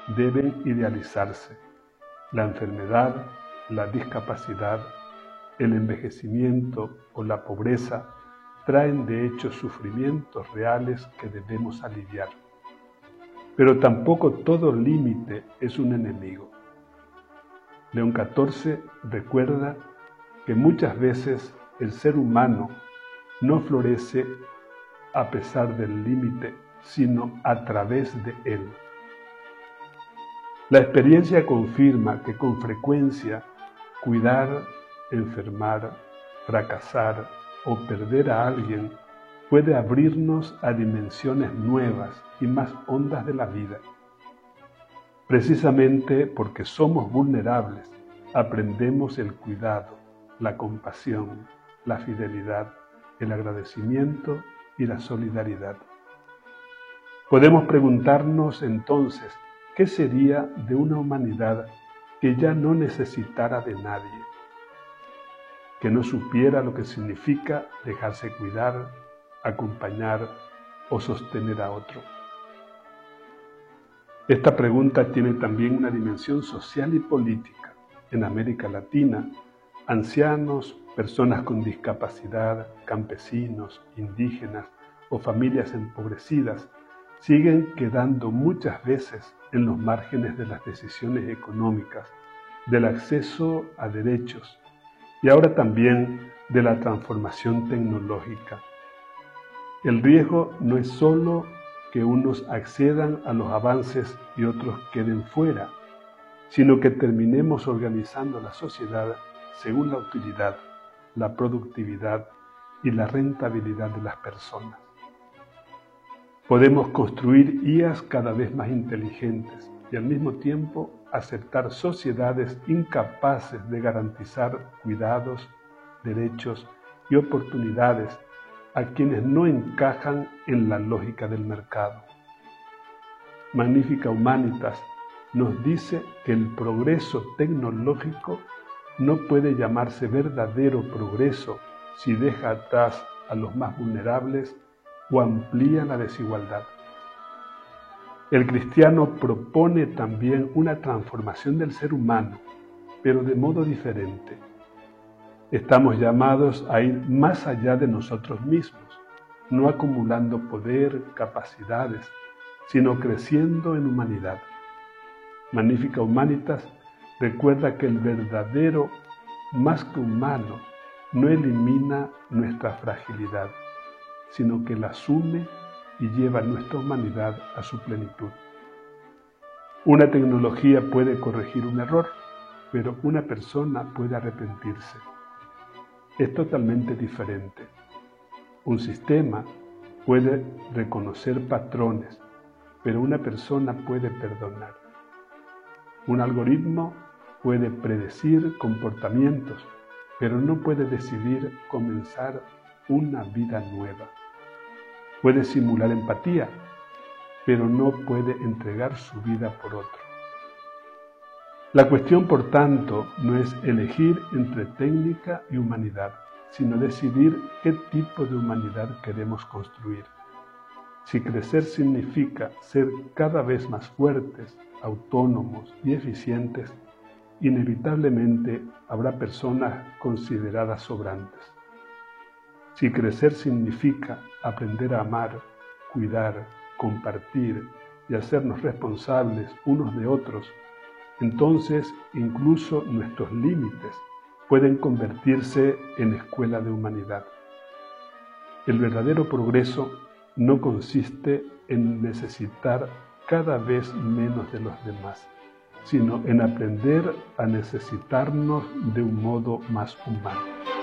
deben idealizarse. La enfermedad, la discapacidad, el envejecimiento o la pobreza traen de hecho sufrimientos reales que debemos aliviar. Pero tampoco todo límite es un enemigo. León XIV recuerda que muchas veces el ser humano no florece a pesar del límite, sino a través de él. La experiencia confirma que con frecuencia cuidar, enfermar, fracasar o perder a alguien puede abrirnos a dimensiones nuevas y más hondas de la vida. Precisamente porque somos vulnerables, aprendemos el cuidado, la compasión, la fidelidad, el agradecimiento y la solidaridad. Podemos preguntarnos entonces, ¿qué sería de una humanidad que ya no necesitara de nadie? Que no supiera lo que significa dejarse cuidar, acompañar o sostener a otro. Esta pregunta tiene también una dimensión social y política. En América Latina, ancianos, personas con discapacidad, campesinos, indígenas o familias empobrecidas siguen quedando muchas veces en los márgenes de las decisiones económicas, del acceso a derechos y ahora también de la transformación tecnológica. El riesgo no es solo que unos accedan a los avances y otros queden fuera, sino que terminemos organizando la sociedad según la utilidad, la productividad y la rentabilidad de las personas. Podemos construir IAs cada vez más inteligentes y al mismo tiempo aceptar sociedades incapaces de garantizar cuidados, derechos y oportunidades a quienes no encajan en la lógica del mercado. Magnificat Humanitas nos dice que el progreso tecnológico no puede llamarse verdadero progreso si deja atrás a los más vulnerables o amplía la desigualdad. El cristiano propone también una transformación del ser humano, pero de modo diferente. Estamos llamados a ir más allá de nosotros mismos, no acumulando poder, capacidades, sino creciendo en humanidad. Magnificat Humanitas recuerda que el verdadero, más que humano, no elimina nuestra fragilidad, sino que la asume y lleva nuestra humanidad a su plenitud. Una tecnología puede corregir un error, pero una persona puede arrepentirse. Es totalmente diferente. Un sistema puede reconocer patrones, pero una persona puede perdonar. Un algoritmo puede predecir comportamientos, pero no puede decidir comenzar una vida nueva. Puede simular empatía, pero no puede entregar su vida por otro. La cuestión, por tanto, no es elegir entre técnica y humanidad, sino decidir qué tipo de humanidad queremos construir. Si crecer significa ser cada vez más fuertes, autónomos y eficientes, inevitablemente habrá personas consideradas sobrantes. Si crecer significa aprender a amar, cuidar, compartir y hacernos responsables unos de otros, entonces incluso nuestros límites pueden convertirse en escuela de humanidad. El verdadero progreso no consiste en necesitar cada vez menos de los demás, sino en aprender a necesitarnos de un modo más humano.